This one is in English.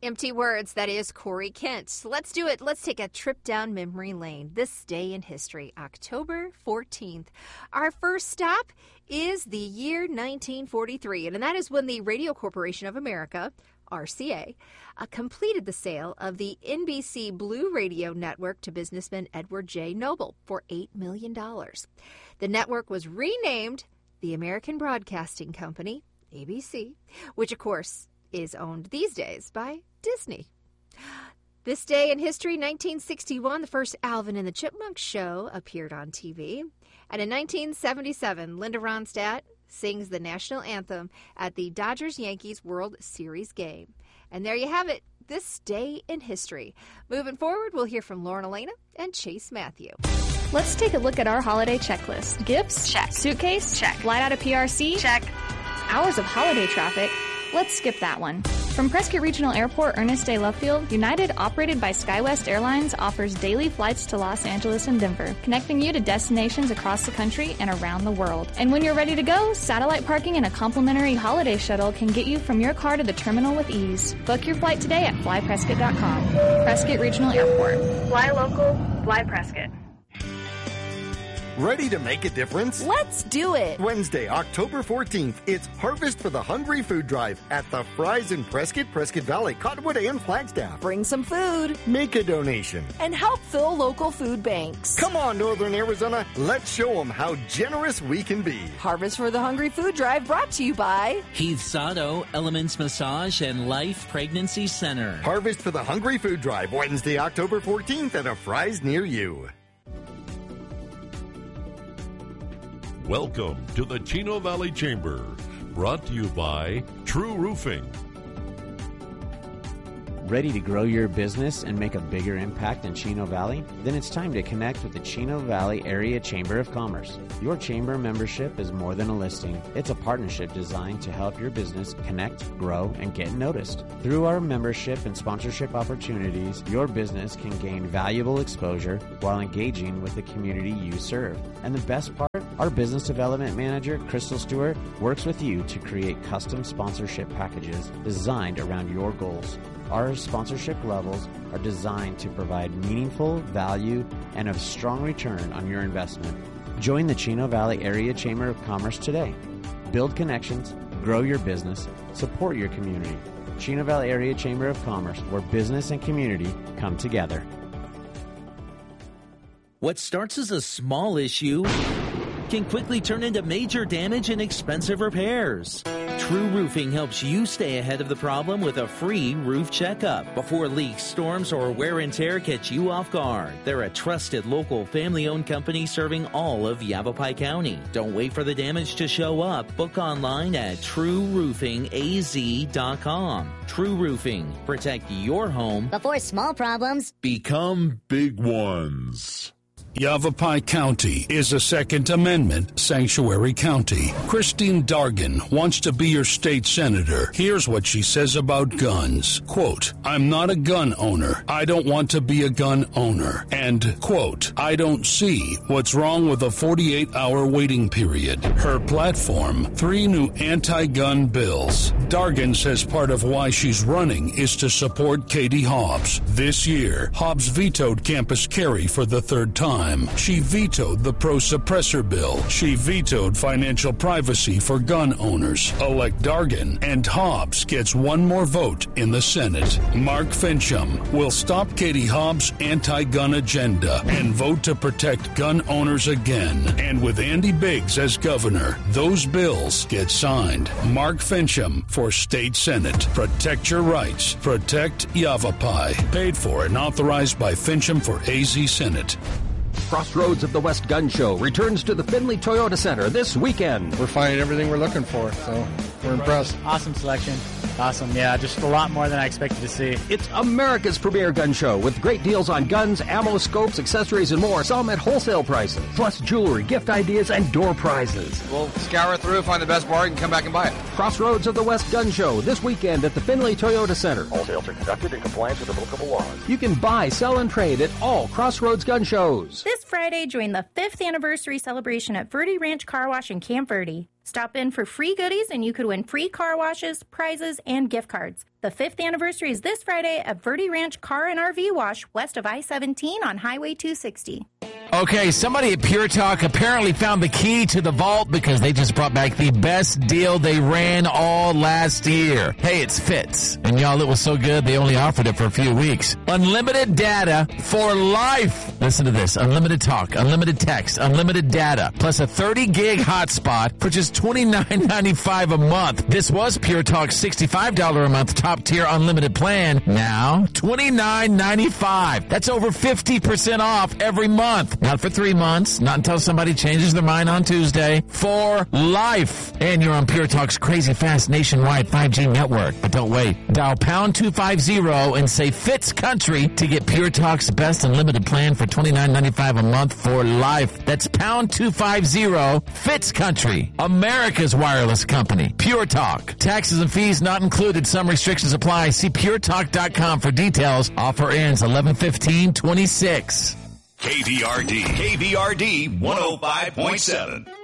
Empty words, that is Corey Kent. Let's do it. Let's take a trip down memory lane. This day in history, October 14th. Our first stop is the year 1943, and that is when the Radio Corporation of America, RCA, completed the sale of the NBC Blue Radio Network to businessman Edward J. Noble for $8 million. The network was renamed the American Broadcasting Company, ABC, which, of course, is owned these days by Disney. This day in history, 1961, the first Alvin and the Chipmunks show appeared on TV. And in 1977, Linda Ronstadt sings the national anthem at the Dodgers-Yankees World Series game. And there you have it, this day in history. Moving forward, we'll hear from Lauren Elena and Chase Matthew. Let's take a look at our holiday checklist. Gifts? Check. Suitcase? Check. Flight out of PRC? Check. Hours of holiday traffic? Let's skip that one. From Prescott Regional Airport, Ernest A. Love Field, United, operated by SkyWest Airlines, offers daily flights to Los Angeles and Denver, connecting you to destinations across the country and around the world. And when you're ready to go, satellite parking and a complimentary holiday shuttle can get you from your car to the terminal with ease. Book your flight today at flyprescott.com. Prescott Regional Airport. Fly local, fly Prescott. Ready to make a difference? Let's do it! Wednesday, October 14th, it's Harvest for the Hungry food drive at the Fry's in Prescott, Prescott Valley, Cottonwood, and Flagstaff. Bring some food. Make a donation. And help fill local food banks. Come on, Northern Arizona. Let's show them how generous we can be. Harvest for the Hungry food drive brought to you by Heath Sotto, Elements Massage, and Life Pregnancy Center. Harvest for the Hungry food drive, Wednesday, October 14th at a Fry's near you. Welcome to the Chino Valley Chamber, brought to you by True Roofing. Ready to grow your business and make a bigger impact in Chino Valley? Then it's time to connect with the Chino Valley Area Chamber of Commerce. Your chamber membership is more than a listing. It's a partnership designed to help your business connect, grow, and get noticed. Through our membership and sponsorship opportunities, your business can gain valuable exposure while engaging with the community you serve. And the best part, our business development manager, Crystal Stewart, works with you to create custom sponsorship packages designed around your goals. Our sponsorship levels are designed to provide meaningful value and a strong return on your investment. Join the Chino Valley Area Chamber of Commerce today. Build connections, grow your business, support your community. Chino Valley Area Chamber of Commerce, where business and community come together. What starts as a small issue can quickly turn into major damage and expensive repairs. True Roofing helps you stay ahead of the problem with a free roof checkup before leaks, storms, or wear and tear catch you off guard. They're a trusted local family-owned company serving all of Yavapai County. Don't wait for the damage to show up. Book online at TrueRoofingAZ.com. True Roofing. Protect your home before small problems become big ones. Yavapai County is a Second Amendment sanctuary county. Christine Dargan wants to be your state senator. Here's what she says about guns. Quote, I'm not a gun owner. I don't want to be a gun owner. And, quote, I don't see what's wrong with a 48-hour waiting period. Her platform, 3 new anti-gun bills. Dargan says part of why she's running is to support Katie Hobbs. This year, Hobbs vetoed campus carry for the 3rd time. She vetoed the pro-suppressor bill. She vetoed financial privacy for gun owners. Elect Dargan, and Hobbs gets one more vote in the Senate. Mark Fincham will stop Katie Hobbs' anti-gun agenda and vote to protect gun owners again. And with Andy Biggs as governor, those bills get signed. Mark Fincham for State Senate. Protect your rights. Protect Yavapai. Paid for and authorized by Fincham for AZ Senate. Crossroads of the West Gun Show returns to the Findlay Toyota Center this weekend. We're finding everything we're looking for, so we're impressed. Awesome selection. Awesome, yeah, just a lot more than I expected to see. It's America's premier gun show with great deals on guns, ammo, scopes, accessories, and more, some at wholesale prices, plus jewelry, gift ideas, and door prizes. We'll scour through, find the best bargain, come back and buy it. Crossroads of the West Gun Show this weekend at the Findlay Toyota Center. All sales are conducted in compliance with applicable laws. You can buy, sell, and trade at all Crossroads gun shows. This Friday, join the 5th anniversary celebration at Verde Ranch Car Wash in Camp Verde. Stop in for free goodies and you could win free car washes, prizes, and gift cards. The 5th anniversary is this Friday at Verde Ranch Car and RV Wash west of I-17 on Highway 260. Okay, somebody at Pure Talk apparently found the key to the vault because they just brought back the best deal they ran all last year. Hey, it's Fitz. And y'all, it was so good, they only offered it for a few weeks. Unlimited data for life. Listen to this. Unlimited talk, unlimited text, unlimited data, plus a 30-gig hotspot for just $29.95 a month. This was Pure Talk's $65 a month top-tier unlimited plan. Now, $29.95. That's over 50% off every month. Not for 3 months, not until somebody changes their mind on Tuesday. For life. And you're on Pure Talk's crazy fast nationwide 5G network. But don't wait. Dial pound 250 and say Fitz Country to get Pure Talk's best unlimited plan for $29.95 a month for life. That's pound 250 Fitz Country. America's wireless company. Pure Talk. Taxes and fees not included. Some restrictions apply. See puretalk.com for details. Offer ends 11/15/26. KVRD 105.7.